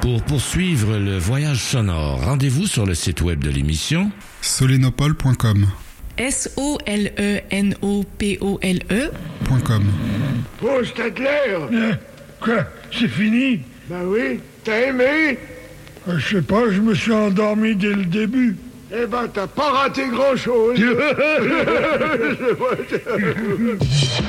Pour poursuivre le voyage sonore, rendez-vous sur le site web de l'émission solenopole.com. SOLENOPOLE.com. Oh, c'était clair. Quoi? C'est fini? Ben oui, t'as aimé? Je sais pas, je me suis endormi dès le début. Eh ben, t'as pas raté grand-chose.